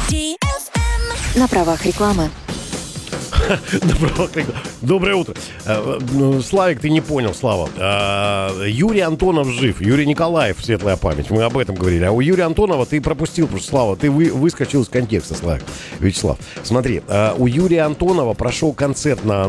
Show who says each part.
Speaker 1: На правах рекламы.
Speaker 2: Доброе утро. Славик, ты не понял, Слава. Юрий Антонов жив. Юрий Николаев, светлая память. Мы об этом говорили. А у Юрия Антонова ты пропустил просто, Слава. Ты выскочил из контекста, Славик. Вячеслав, смотри. У Юрия Антонова прошел концерт на